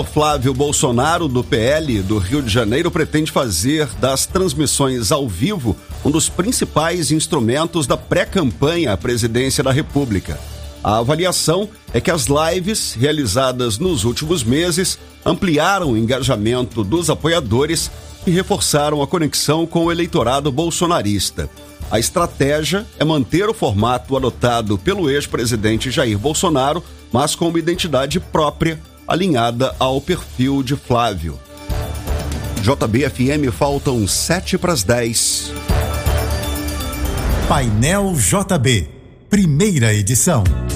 Flávio Bolsonaro, do PL do Rio de Janeiro, pretende fazer das transmissões ao vivo um dos principais instrumentos da pré-campanha à presidência da República. A avaliação é que as lives realizadas nos últimos meses ampliaram o engajamento dos apoiadores e reforçaram a conexão com o eleitorado bolsonarista. A estratégia é manter o formato adotado pelo ex-presidente Jair Bolsonaro, mas com uma identidade própria, alinhada ao perfil de Flávio. JB-FM, faltam 7:10. Painel JB, primeira edição.